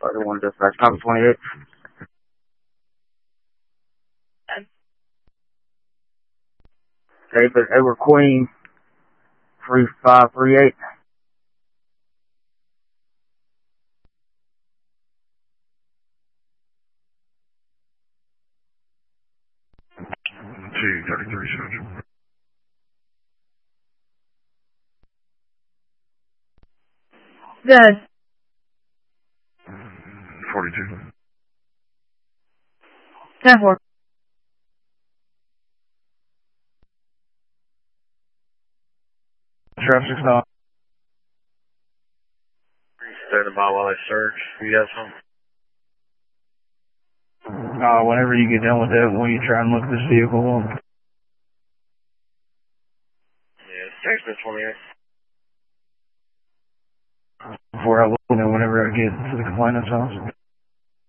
Other one dispatch, copy 28. David Edward Queen, 3538. T-33 Sergeant. Good. 42. 10-4. Traffic stop. Standing by while I search. You got something? Whenever you get done with that, when you try and look this vehicle up. Yeah, text me 28. Before I look, whenever I get to the complainant's house.